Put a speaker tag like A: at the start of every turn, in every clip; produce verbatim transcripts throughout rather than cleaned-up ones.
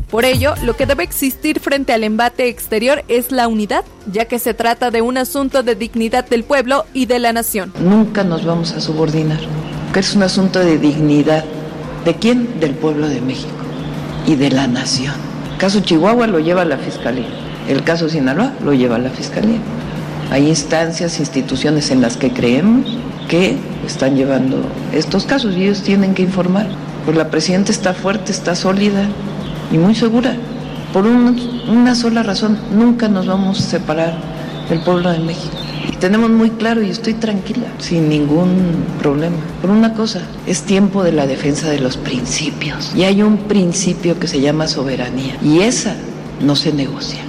A: Por ello, lo que debe existir frente al embate exterior es la unidad, ya que se trata de un asunto de dignidad del pueblo y de la nación.
B: Nunca nos vamos a subordinar, que es un asunto de dignidad. ¿De quién? Del pueblo de México y de la nación. El caso Chihuahua lo lleva la Fiscalía, el caso Sinaloa lo lleva la Fiscalía. Hay instancias, instituciones en las que creemos que están llevando estos casos y ellos tienen que informar. Pues la presidenta está fuerte, está sólida y muy segura. Por un, una sola razón, nunca nos vamos a separar del pueblo de México. Y tenemos muy claro y estoy tranquila, sin ningún problema. Por una cosa, es tiempo de la defensa de los principios. Y hay un principio que se llama soberanía y esa no se negocia.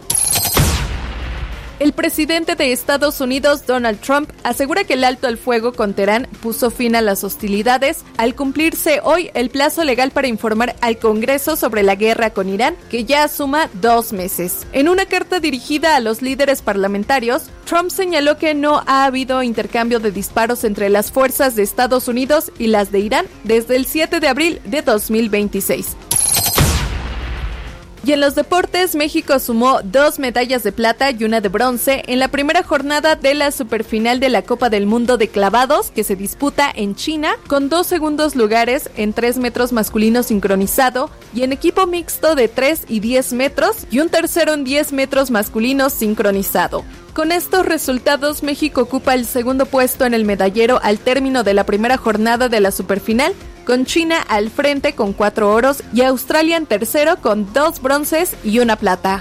A: El presidente de Estados Unidos, Donald Trump, asegura que el alto al fuego con Teherán puso fin a las hostilidades al cumplirse hoy el plazo legal para informar al Congreso sobre la guerra con Irán, que ya suma dos meses. En una carta dirigida a los líderes parlamentarios, Trump señaló que no ha habido intercambio de disparos entre las fuerzas de Estados Unidos y las de Irán desde el siete de abril de dos mil veintiséis. Y en los deportes, México sumó dos medallas de plata y una de bronce en la primera jornada de la superfinal de la Copa del Mundo de clavados que se disputa en China, con dos segundos lugares en tres metros masculino sincronizado y en equipo mixto de tres y diez metros y un tercero en diez metros masculino sincronizado. Con estos resultados, México ocupa el segundo puesto en el medallero al término de la primera jornada de la superfinal, con China al frente con cuatro oros y Australia en tercero con dos bronces y una plata.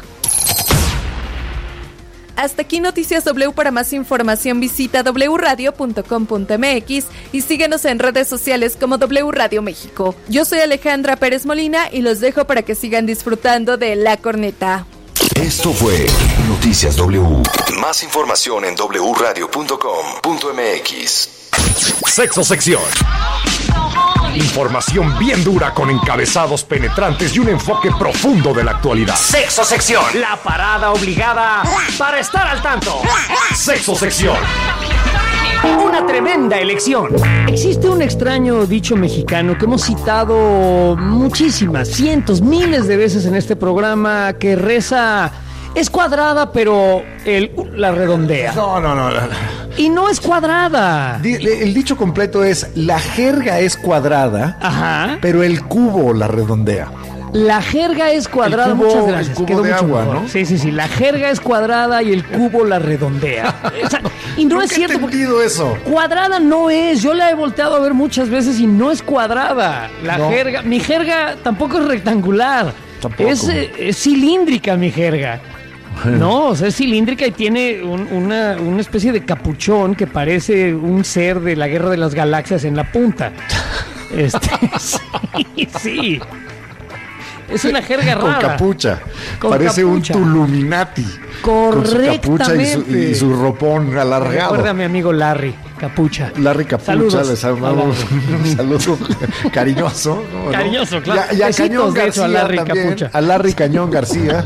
A: Hasta aquí Noticias W. Para más información visita doble u radio punto com punto m x y síguenos en redes sociales como W Radio México. Yo soy Alejandra Pérez Molina y los dejo para que sigan disfrutando de La Corneta.
C: Esto fue Noticias W. Más información en doble u radio punto com punto m x.
D: Sexo Sección. Información bien dura con encabezados penetrantes y un enfoque profundo de la actualidad.
E: Sexo Sección. La parada obligada para estar al tanto.
D: Sexo Sección.
E: Una tremenda elección.
F: Existe un extraño dicho mexicano que hemos citado muchísimas, cientos, miles de veces en este programa, que reza: es cuadrada, pero el, la redondea.
G: No, no, no, no.
F: Y no es cuadrada.
G: El dicho completo es: la jerga es cuadrada,
F: ajá,
G: pero el cubo la redondea.
F: La jerga es cuadrada,
G: cubo,
F: muchas gracias.
G: El cubo
F: Quedó
G: de
F: mucho
G: agua,
F: mejor.
G: ¿no?
F: Sí, sí, sí. La jerga es cuadrada y el cubo la redondea. O sea, y no es cierto.
G: He entendido eso.
F: Cuadrada no es. Yo la he volteado a ver muchas veces y no es cuadrada. La
G: no.
F: jerga, mi jerga tampoco es rectangular.
G: Tampoco.
F: Es, es cilíndrica mi jerga. No, o sea, es cilíndrica y tiene un, una, una especie de capuchón que parece un ser de la Guerra de las Galaxias en la punta. Este, sí, sí. Es una jerga rara.
G: Con capucha.
F: Con
G: Parece
F: capucha.
G: Un Tuluminati.
F: Correctamente.
G: Con su capucha y su, y su ropón alargado.
F: Recuerda a mi amigo Larry Capucha.
G: Larry Capucha.
F: Saludos.
G: Les damos un saludo cariñoso. ¿No?
F: Cariñoso, claro.
G: Y a, y a Cañón
F: de hecho,
G: García
F: a Larry
G: también.
F: Capucha.
G: A Larry Cañón García.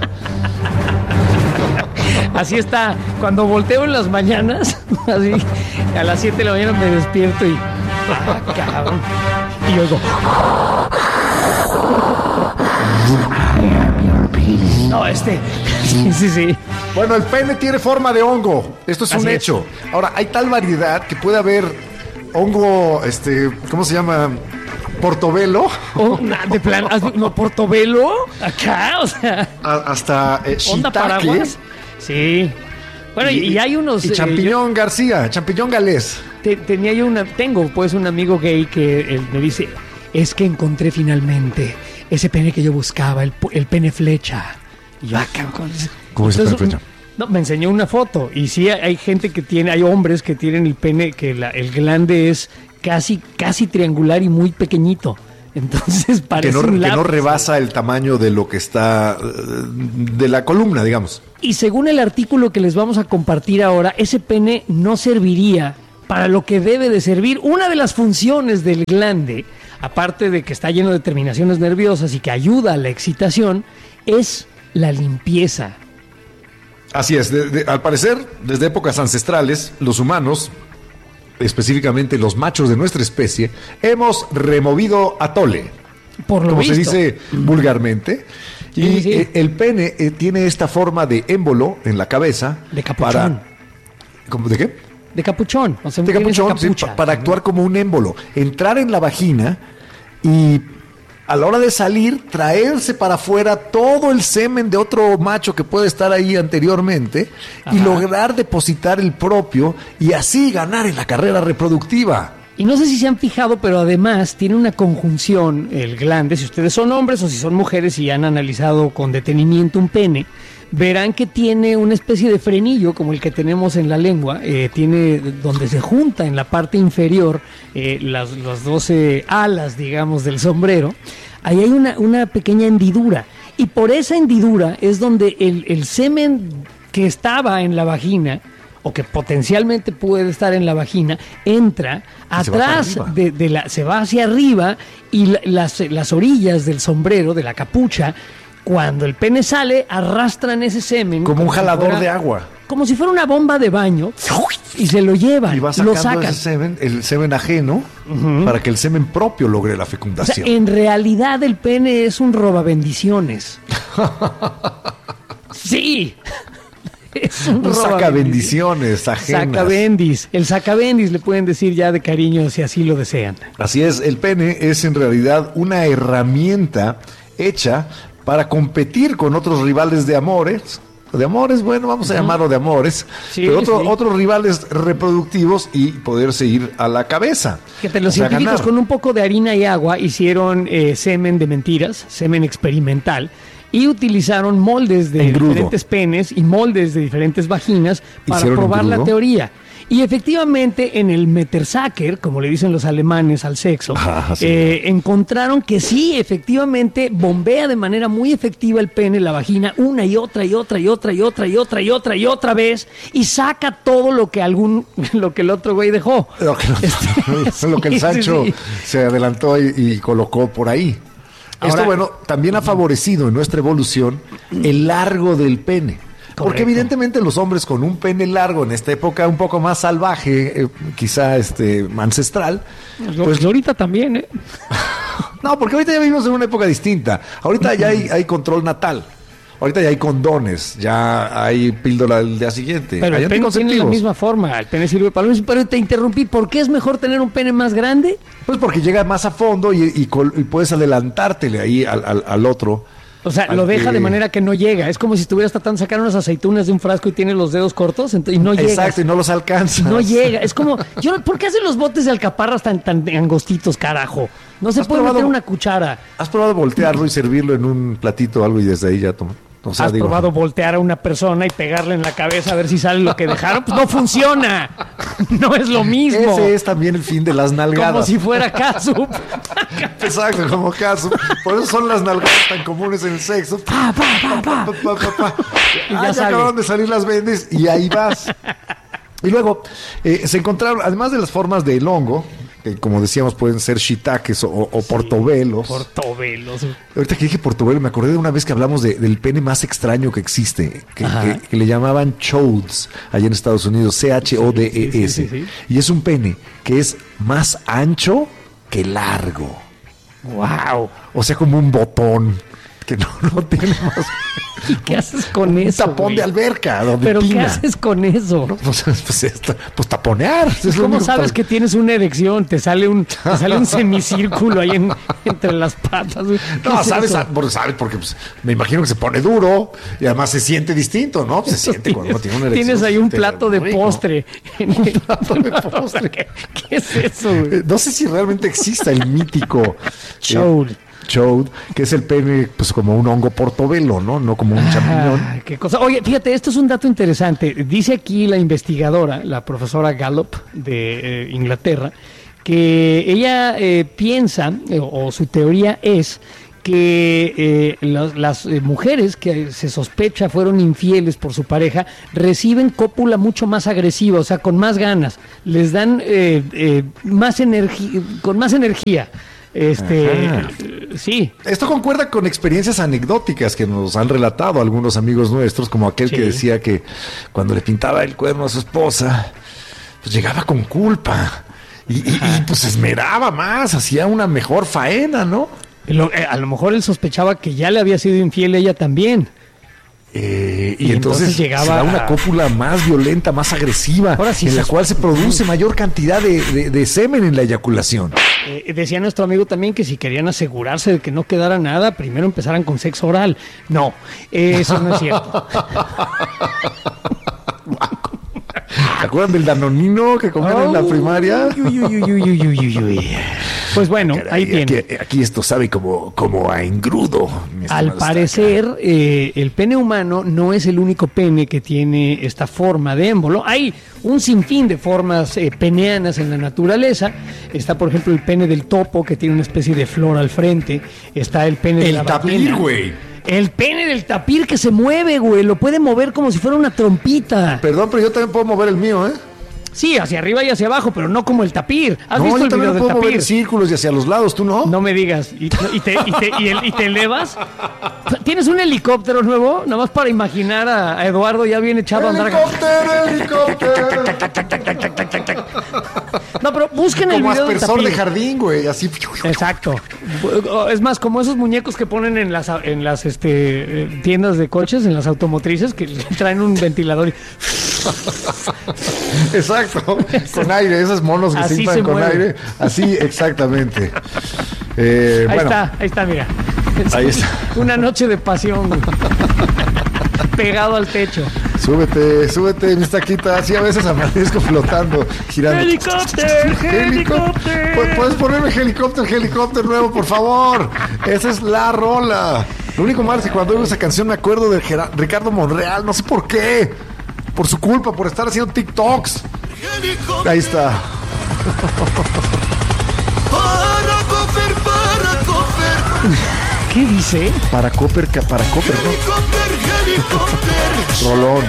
F: Así está. Cuando volteo en las mañanas, así, a las siete de la mañana me despierto y... ¡Ah, cabrón! Y oigo... No, este... Sí, sí, sí.
G: Bueno, el pene tiene forma de hongo. Esto es
F: Así
G: un
F: es.
G: hecho. Ahora, hay tal variedad que puede haber hongo, este... ¿Cómo se llama? Portobelo.
F: Oh, de plan, no, Portobelo, acá, o sea...
G: A, hasta eh,
F: ¿Onda
G: shiitake.
F: paraguas? Sí. Bueno, y, y hay unos...
G: Y
F: eh,
G: champiñón
F: yo,
G: García, champiñón galés.
F: te, tenía yo una... Tengo, pues, un amigo gay que él me dice... Es que encontré finalmente ese pene que yo buscaba, el, el pene flecha. Y yo, ah, cabrón.
G: ¿Cómo es el pene flecha?
F: No, me enseñó una foto. Y sí, hay gente que tiene... Hay hombres que tienen el pene... Que la, el glande es casi, casi triangular y muy pequeñito. Entonces parece
G: que no,
F: un
G: que
F: lápiz.
G: no rebasa el tamaño de lo que está... De la columna, digamos.
F: Y según el artículo que les vamos a compartir ahora, ese pene no serviría para lo que debe de servir. Una de las funciones del glande, aparte de que está lleno de terminaciones nerviosas y que ayuda a la excitación, es la limpieza.
G: Así es. De, de, al parecer, desde épocas ancestrales, los humanos, específicamente los machos de nuestra especie, hemos removido atole.
F: Por lo
G: como
F: visto.
G: se dice vulgarmente. Y
F: Sí, sí.
G: eh, el pene eh, tiene esta forma de émbolo en la cabeza.
F: De capuchón.
G: Para, ¿cómo, ¿De qué?
F: De capuchón. O sea,
G: De
F: tiene esa
G: capuchón, sí,
F: capucha.
G: pa- para actuar como un émbolo. Entrar en la vagina y a la hora de salir, traerse para afuera todo el semen de otro macho que puede estar ahí anteriormente y
F: Ajá.
G: lograr depositar el propio y así ganar en la carrera reproductiva.
F: Y no sé si se han fijado, pero además tiene una conjunción, el glande, si ustedes son hombres o si son mujeres y han analizado con detenimiento un pene, verán que tiene una especie de frenillo como el que tenemos en la lengua, eh, tiene donde se junta en la parte inferior eh, las, las doce alas, digamos, del sombrero, ahí hay una, una pequeña hendidura, y por esa hendidura es donde el, el semen que estaba en la vagina, o que potencialmente puede estar en la vagina, entra
G: Y se va para
F: atrás
G: arriba.
F: de, de la, se va hacia arriba y la- las, las orillas del sombrero, de la capucha, cuando el pene sale, arrastran ese semen.
G: Como un
F: si
G: jalador
F: fuera-
G: de agua.
F: Como si fuera una bomba de baño y se lo llevan,
G: Y va
F: lo
G: sacando
F: sacan.
G: ese semen, el semen ajeno, para que el semen propio logre la
F: O sea,
G: fecundación.
F: en realidad el pene es un robabendiciones. Sí. Es un,
G: Un saca
F: robabendiciones.
G: bendiciones ajenas.
F: Sacabendis. El sacabendis le pueden decir ya de cariño si así lo desean.
G: Así es, el pene es en realidad una herramienta hecha para competir con otros rivales de amores. De amores, bueno, vamos a llamarlo de amores,
F: Sí,
G: pero otro-
F: sí.
G: otros rivales reproductivos y poderse ir a la cabeza.
F: Fíjate, los
G: O sea,
F: científicos
G: ganar.
F: con un poco de harina y agua hicieron eh, semen de mentiras, semen experimental, y utilizaron moldes de
G: Engrudo.
F: diferentes penes y moldes de diferentes vaginas para
G: ¿Hicieron
F: probar la
G: engrudo?
F: teoría. Y efectivamente en el Metersacker, como le dicen los alemanes al sexo,
G: Ah, sí.
F: eh, encontraron que sí, efectivamente bombea de manera muy efectiva el pene, la vagina, una y otra y otra y otra y otra y otra y otra y otra vez, y saca todo lo que algún, lo que el otro güey dejó.
G: Lo que,
F: Este,
G: lo que el
F: sí,
G: Sancho
F: sí, sí.
G: se adelantó y, y colocó por ahí. Esto,
F: Ahora-
G: bueno, también ha favorecido en nuestra evolución el largo del pene. Porque
F: Correcto.
G: evidentemente los hombres con un pene largo en esta época un poco más salvaje, eh, quizá este ancestral,
F: Pues ahorita también, ¿eh?
G: no, porque ahorita ya vivimos en una época distinta. Ahorita ya hay, hay control natal. Ahorita ya hay condones, ya hay píldora del día siguiente.
F: Pero
G: hay
F: el pene tiene la
G: anticonceptivos.
F: misma forma, el pene sirve para lo mismo. Pero te interrumpí, ¿por qué es mejor tener un pene más grande?
G: Pues porque llega más a fondo y, y col- y puedes adelantártele ahí al, al- al otro.
F: O sea,
G: Al
F: lo deja
G: que-
F: de manera que no llega. Es como si estuvieras tratando de sacar unas aceitunas de un frasco y tienes los dedos cortos ent- y no llega.
G: Exacto, y no los alcanzas.
F: No llega. Es como, yo, no- ¿por qué hacen los botes de alcaparras tan, tan angostitos, carajo? No se
G: ¿Has
F: puede
G: probado-
F: meter una cuchara.
G: ¿Has probado voltearlo y servirlo en un platito o algo y desde ahí ya toma? O sea,
F: ¿Has
G: digo,
F: probado voltear a una persona y pegarle en la cabeza a ver si sale lo que dejaron? Pues no funciona. No es lo mismo.
G: ese es también el fin de las nalgadas.
F: Como si fuera caso.
G: Exacto, como caso. Por eso son las nalgadas tan comunes en el sexo.
F: Pa, pa, pa, pa.
G: Pa, pa, pa, pa.
F: Y
G: Ah,
F: ya
G: ya
F: sale.
G: acabaron de salir las vendes y ahí vas. Y luego eh, se encontraron, además de las formas del hongo, que como decíamos pueden ser shiitakes o, o portobelos.
F: Portobelos.
G: Ahorita que dije portobelo, me acordé de una vez que hablamos de- del pene más extraño que existe, que,
F: Ajá.
G: que- que le llamaban chodes allá en Estados Unidos, C H O D E S.
F: Sí, sí, sí, sí.
G: Y es un pene que es más ancho que largo.
F: Wow.
G: O sea, como un botón que no, no tiene más.
F: ¿Y qué haces con
G: Un
F: eso?
G: tapón
F: güey?
G: de alberca. Donde
F: ¿Pero qué
G: tina.
F: haces con eso?
G: No, pues, pues, esto- pues taponear. Es lo
F: ¿Cómo
G: único
F: sabes
G: pa-
F: que tienes una erección? Te sale un, te sale un semicírculo ahí en- entre las patas. güey. ¿Qué
G: No,
F: es
G: sabes,
F: eso?
G: ah, porque, sabes, porque pues, me imagino que se pone duro y además se siente distinto, ¿no? Se siente cuando uno tiene una erección.
F: Tienes ahí un
G: se
F: plato de
G: rico.
F: postre.
G: Un plato de postre.
F: ¿Qué, qué es eso? güey?
G: Eh, No sé si realmente exista el mítico
F: Chode.
G: eh, chode, que es el pene, pues como un hongo portobelo, ¿no? No como un champiñón.
F: Ah, qué cosa. Oye, fíjate, esto es un dato interesante. Dice aquí la investigadora, la profesora Gallup de eh, Inglaterra, que ella eh, piensa, eh, o su teoría es, que eh, las, las, eh, mujeres que se sospecha fueron infieles por su pareja reciben cópula mucho más agresiva, o sea, con más ganas, les dan eh, eh, más energía, con más energía. Este,
G: Ajá.
F: eh, sí,
G: Esto concuerda con experiencias anecdóticas que nos han relatado algunos amigos nuestros, como aquel
F: Sí.
G: que decía que cuando le pintaba el cuerno a su esposa, pues llegaba con culpa y, y- y, pues se esmeraba más, hacía una mejor faena, ¿no?
F: Lo, eh, a lo mejor él sospechaba que ya le había sido infiel ella también.
G: Eh, y,
F: Y
G: entonces,
F: entonces llegaba
G: se da una
F: a-
G: cópula más violenta, más agresiva,
F: Ahora sí
G: en la
F: se-
G: cual se produce mayor cantidad de, de- de semen en la eyaculación.
F: Eh, decía nuestro amigo también que si querían asegurarse de que no quedara nada, primero empezaran con sexo oral. No, eh, eso no es cierto.
G: ¿Te acuerdan del danonino que comían en la primaria?
F: Uy, uy, uy, uy, uy, uy, uy, uy. Pues bueno,
G: Caray,
F: ahí tiene.
G: Aquí, aquí esto sabe como, como a engrudo. mi
F: Al
G: estimado
F: parecer, eh, el pene humano no es el único pene que tiene esta forma de émbolo. Hay un sinfín de formas eh, peneanas en la naturaleza. Está, por ejemplo, el pene del topo, que tiene una especie de flor al frente. Está el pene de
G: El
F: la
G: tapir,
F: ballena.
G: güey.
F: El pene del tapir que se mueve, güey. Lo puede mover como si fuera una trompita.
G: Perdón, pero yo también puedo mover el mío, ¿eh?
F: Sí, hacia arriba y hacia abajo, pero no como el tapir. ¿Has
G: No,
F: visto
G: yo
F: el
G: también
F: video
G: lo
F: del
G: puedo mover
F: tapir?
G: en círculos y hacia los lados, ¿tú no?
F: No me digas. ¿Y, y te, y, te, y, el- y te elevas? ¿Tienes un helicóptero nuevo? Nada más para imaginar a, a Eduardo ya bien echado a andar.
G: ¡Helicóptero, helicóptero!
F: No, pero busquen el
G: Como
F: video del
G: aspersor
F: tapir.
G: de jardín, güey, así.
F: Exacto. Es más, como esos muñecos que ponen en las en las este eh, tiendas de coches, en las automotrices, que traen un ventilador y
G: Exacto, con aire, esos monos que
F: Así
G: se inflan
F: se
G: con
F: mueve.
G: aire. Así, exactamente. Eh,
F: ahí
G: bueno,
F: está, ahí está, mira.
G: Ahí está.
F: Una noche de pasión, güey. Pegado al techo.
G: súbete, súbete, mis taquitas. Así a veces amanezco flotando, girando.
F: ¡Helicóptero! ¡Helicóptero!
G: Pu- ¿Puedes ponerme helicóptero, helicóptero nuevo, por favor? Esa es la rola. Lo único malo es que cuando oigo esa canción me acuerdo de Gera- Ricardo Monreal, no sé por qué. Por su culpa, por estar haciendo TikToks. Ahí está.
H: Para comer, para comer.
F: ¿Qué dice?
G: Para Copper, ca- para Copper, ¿no?
H: Helicóptero, helicóptero.
G: Rolón.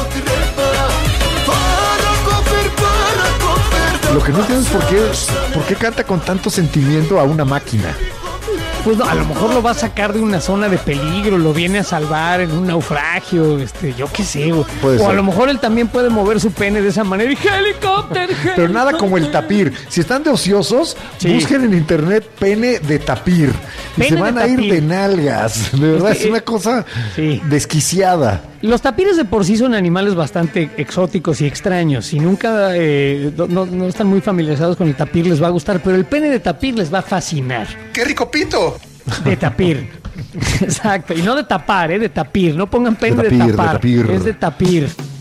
H: Para comer, para comer.
G: Lo que no entiendo es por qué, por qué canta con tanto sentimiento a una máquina.
F: Pues no, a lo mejor lo va a sacar de una zona de peligro, lo viene a salvar en un naufragio, este, yo qué sé, güey.
G: Puede
F: O
G: ser.
F: a lo mejor él también puede mover su pene de esa manera y helicóptero.
G: Pero nada como el tapir. Si están de ociosos,
F: Sí.
G: busquen en internet pene de tapir. Y
F: Pene
G: se
F: de
G: van a ir
F: tapir.
G: de nalgas. De verdad,
F: Es que,
G: es una
F: eh,
G: cosa
F: sí.
G: desquiciada.
F: Los tapires de por sí son animales bastante exóticos y extraños. Si nunca eh, no, no- no están muy familiarizados con el tapir, les va a gustar, pero el pene de tapir les va a fascinar.
G: ¡Qué rico pito!
F: De tapir. Exacto. Y no de tapar, ¿eh? De tapir. No pongan pene
G: De
F: de,
G: tapir, de
F: tapar.
G: tapir.
F: Es de tapir.